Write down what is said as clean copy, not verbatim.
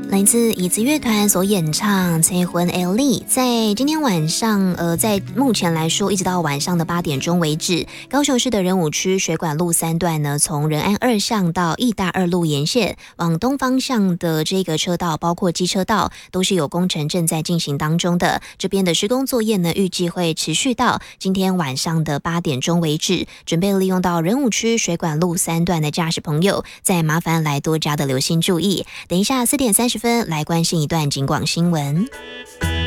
来自椅子乐团所演唱《催婚 L》，在今天晚上，在目前来说，一直到晚上的8点钟为止，高雄市的仁武区水管路3段呢，从仁安2巷到义大2路沿线往东方向的这个车道，包括机车道，都是有工程正在进行当中的。这边的施工作业呢，预计会持续到今天晚上的8点钟为止。准备利用到仁武区水管路3段的驾驶朋友，再麻烦来多加的留心注意。等一下4点30分来关心一段警广新闻。